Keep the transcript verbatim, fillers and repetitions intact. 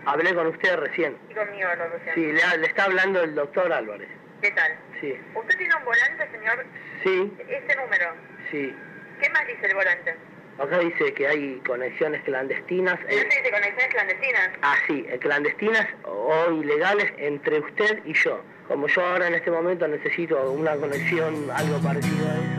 Hablé con usted recién. Y conmigo habló recién. Sí, le, le está hablando el doctor Álvarez. ¿Qué tal? Sí. ¿Usted tiene un volante, señor? Sí. ¿Ese número? Sí. ¿Qué más dice el volante? Acá dice que hay conexiones clandestinas. ¿No se dice conexiones clandestinas? Ah, sí, clandestinas o ilegales entre usted y yo. Como yo ahora en este momento necesito una conexión algo parecido a eso.